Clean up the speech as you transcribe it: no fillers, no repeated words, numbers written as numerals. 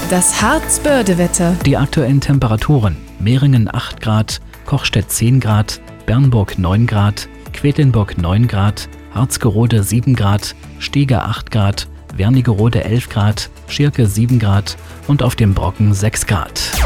Das Harzbörde-Wetter. Die aktuellen Temperaturen: Mehringen 8 Grad, Kochstedt 10 Grad, Bernburg 9 Grad, Quedlinburg 9 Grad, Harzgerode 7 Grad, Stege 8 Grad, Wernigerode 11 Grad, Schirke 7 Grad und auf dem Brocken 6 Grad.